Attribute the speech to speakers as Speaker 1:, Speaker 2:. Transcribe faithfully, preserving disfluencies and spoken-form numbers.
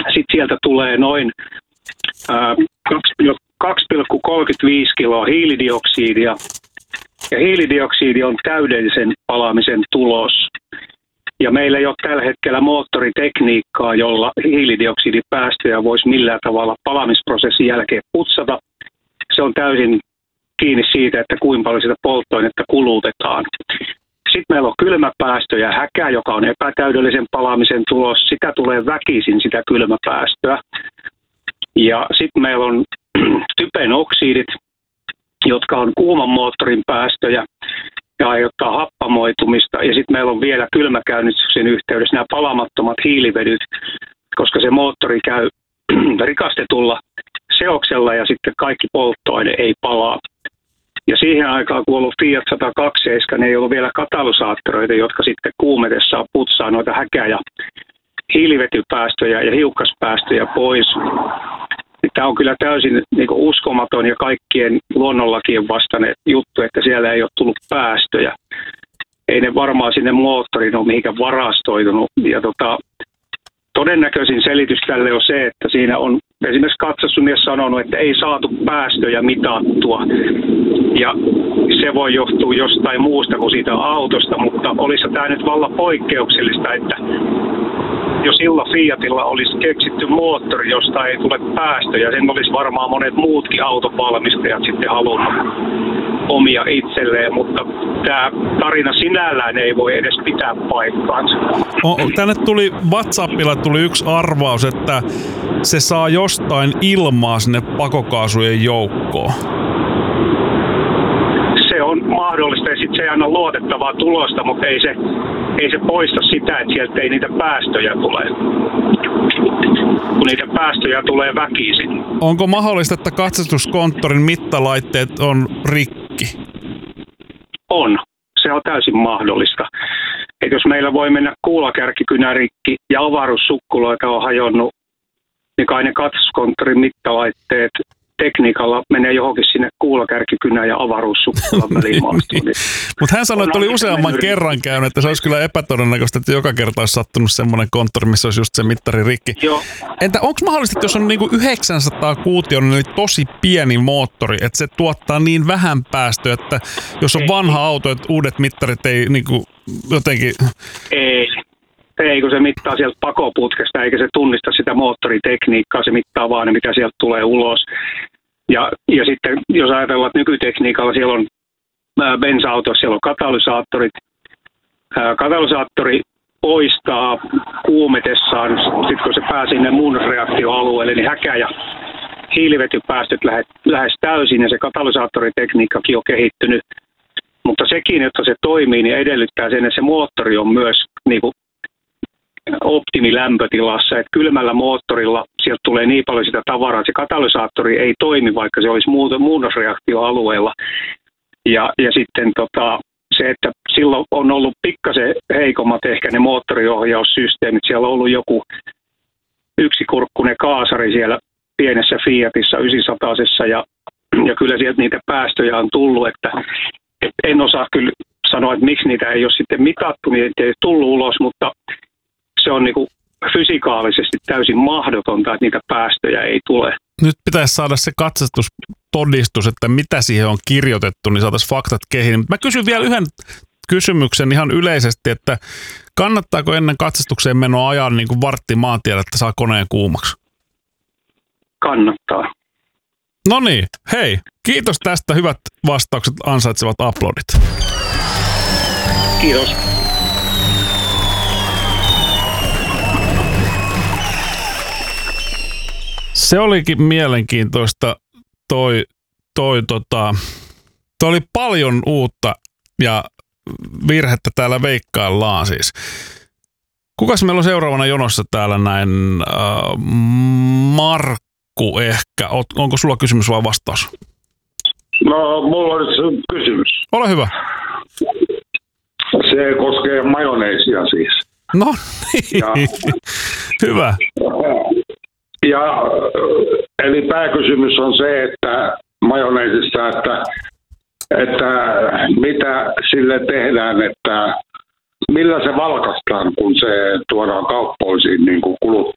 Speaker 1: sitten sieltä tulee noin ää, kaksi pilkku kolmekymmentäviisi kiloa hiilidioksidia. Ja hiilidioksidi on täydellisen palamisen tulos. Ja meillä ei ole tällä hetkellä moottoritekniikkaa, jolla hiilidioksidipäästöjä voisi millään tavalla palamisprosessin jälkeen putsata. Se on täysin kiinni siitä, että kuinka paljon sitä polttoainetta kulutetaan. Sitten meillä on kylmäpäästöjä, häkä, joka on epätäydellisen palamisen tulos. Sitä tulee väkisin, sitä kylmäpäästöä. Ja sitten meillä on typen oksidit, jotka on kuuman moottorin päästöjä ja aiheuttaa happamoitumista. Ja sitten meillä on vielä kylmäkäynnistyksen yhteydessä nämä palamattomat hiilivedyt, koska se moottori käy rikastetulla seoksella ja sitten kaikki polttoaine ei palaa. Ja siihen aikaan, kun on ollut Fiat sata kaksikymmentäseitsemän, niin ei ollut vielä katalysaattoreita, jotka sitten kuumetessaan putsaa noita häkä- ja hiilivetypäästöjä ja hiukkaspäästöjä pois. Tämä on kyllä täysin niin kuin uskomaton ja kaikkien luonnonlakien vastainen juttu, että siellä ei ole tullut päästöjä. Ei ne varmaan sinne moottoriin ole mihinkään varastoitunut. Ja tota, todennäköisin selitys tälle on se, että siinä on esimerkiksi katsastusmies sanonut, että ei saatu päästöjä mitattua. Ja se voi johtua jostain muusta kuin siitä autosta, mutta olisi tämä nyt vallan poikkeuksellista, että jos sillä Fiatilla olisi keksitty moottori, josta ei tule päästöjä, sen olisi varmaan monet muutkin autovalmistajat sitten halunnut omia itselleen, mutta tämä tarina sinällään ei voi edes pitää paikkaansa.
Speaker 2: O, tänne tuli WhatsAppilla tuli yksi arvaus, että se saa jostain ilmaa sinne pakokaasujen joukkoon. Se
Speaker 1: on mahdollista ja sitten se ei anna luotettavaa tulosta, mutta ei se, ei se poista sitä, että sieltä ei niitä päästöjä tule. Kun niitä päästöjä tulee väkisin.
Speaker 2: Onko mahdollista, että katsastuskonttorin mittalaitteet on rikki?
Speaker 1: On. Se on täysin mahdollista. Et jos meillä voi mennä kuulakärkikynä rikki ja avaruussukkuloita on hajonnut, niin kai ne katsastuskonttorin mittalaitteet tekniikalla menee johonkin sinne kuulakärkikynään ja avaruussukkulan väliin maastoon.
Speaker 2: Mutta hän sanoi, että oli useamman kerran käynyt, että se olisi kyllä epätodennäköistä, että joka kerta olisi sattunut semmoinen konttori, missä olisi just se mittari rikki.
Speaker 1: Joo.
Speaker 2: Entä onko mahdollista, että jos on niinku yhdeksänsataa kuution, eli tosi pieni moottori, että se tuottaa niin vähän päästöjä, että jos on vanha auto, että uudet mittarit ei niinku jotenkin...
Speaker 1: Ei. Ei, kun se mittaa sieltä pakoputkesta, eikä se tunnista sitä moottoritekniikkaa, se mittaa vaan ne, mitä sieltä tulee ulos. Ja, ja sitten, jos ajatellaan, että nykytekniikalla siellä on bensa-autossa, siellä on katalysaattorit. Ää, katalysaattori poistaa kuumetessaan, sitten kun se pääsee sinne muunnosreaktioalueelle, niin häkä- ja hiilivetypäästöt lähes, lähes täysin, ja se katalysaattoritekniikkakin on kehittynyt. Mutta sekin, jotta se toimii, niin edellyttää sen, että se moottori on myös niin kuin optimilämpötilassa, että kylmällä moottorilla sieltä tulee niin paljon sitä tavaraa, että se katalysaattori ei toimi, vaikka se olisi muunnosreaktioalueella. Ja, ja sitten tota, se, että silloin on ollut pikkasen heikommat ehkä ne moottoriohjaussysteemit. Siellä on ollut joku yksikurkkunen kaasari siellä pienessä Fiatissa yhdeksänsataasessa ja, ja kyllä sieltä niitä päästöjä on tullut, että, että en osaa kyllä sanoa, että miksi niitä ei ole sitten mitattu, niin ei tullut ulos, mutta se on niin kuin fysikaalisesti täysin mahdotonta, että niitä päästöjä ei tule.
Speaker 2: Nyt pitäisi saada se katsastustodistus, että mitä siihen on kirjoitettu, niin saataisiin faktat kehiin. Mä kysyn vielä yhden kysymyksen ihan yleisesti, että kannattaako ennen katsastukseen menoa ajaa niin kuin vartti maantiellä, että saa koneen kuumaksi?
Speaker 1: Kannattaa.
Speaker 2: No niin, hei, kiitos tästä. Hyvät vastaukset ansaitsevat aplodit.
Speaker 1: Kiitos.
Speaker 2: Se olikin mielenkiintoista, toi, toi, tota, toi oli paljon uutta ja virhettä täällä veikkaillaan siis. Kukas meillä on seuraavana jonossa täällä näin? Äh, Markku ehkä. Oot, onko sulla kysymys vai vastaus?
Speaker 3: No, mulla olisi kysymys.
Speaker 2: Ole hyvä.
Speaker 3: Se koskee majoneesia siis.
Speaker 2: No niin, ja, hyvä.
Speaker 3: Ja, eli pääkysymys on se, että majoneesissa, että, että mitä sille tehdään, että millä se valkaistaan, kun se tuodaan kauppoisiin niin kuin